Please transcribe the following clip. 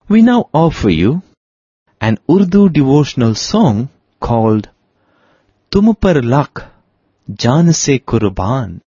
We now offer you an Urdu devotional song called Tum Par Lakh Jaan Se Qurban.